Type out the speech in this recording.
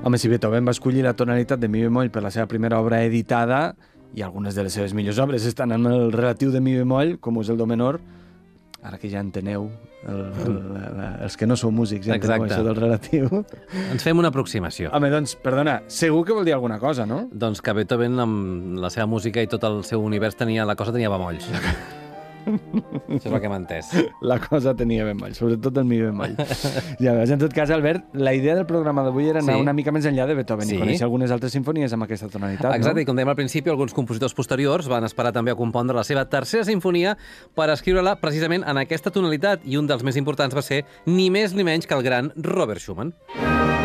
Home, si Beethoven va escollir la tonalitat de mi bemoll per la seva primera obra editada, i algunes de les seves millors obres estan en el relatiu de mi bemoll, com és el do menor, ara que ja enteneu, els que no sou músics ja enteneu això del relatiu. Ens fem una aproximació. Home, doncs, perdona, segur que vol dir alguna cosa, no? Doncs que Beethoven, amb la seva música i tot el seu univers, la cosa tenia bemolls. Això és el que m'ha entès. La cosa tenia bemoll, sobretot el mi bemoll. Ja veus, en tot cas, Albert, la idea del programa d'avui era anar una mica més enllà de Beethoven i conèixer algunes altres sinfonies amb aquesta tonalitat, Exacte, i com dèiem al principi, alguns compositors posteriors van esperar també a compondre la seva tercera sinfonia per escriure-la precisament en aquesta tonalitat, i un dels més importants va ser ni més ni menys que el gran Robert Schumann.